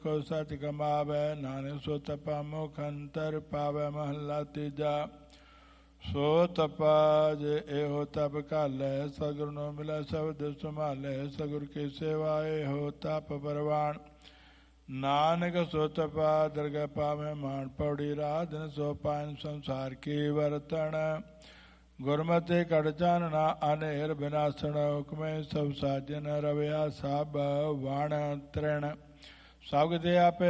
को सच कमावै, नानक सो तपा मुख अंतर पावै। महला तीजा। सो तपा जे एहो तप कालै, सगुर नो मिलै शब्द संभालै। सगुर की सेवा एहो तप परवान, नानक सो तपा दरगह पावै मान। पौड़ी राधन सो पाइन संसार की वर्तन, गुरमति कड़ चानना अनेर विनाशण। हुक्म सब साजन रव्या सब वाण तृण, सब दे आपे